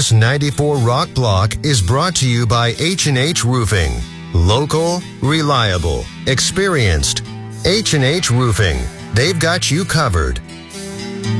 This 94 Rock Block is brought to you by H&H Roofing. Local, reliable, experienced. H&H Roofing. They've got you covered.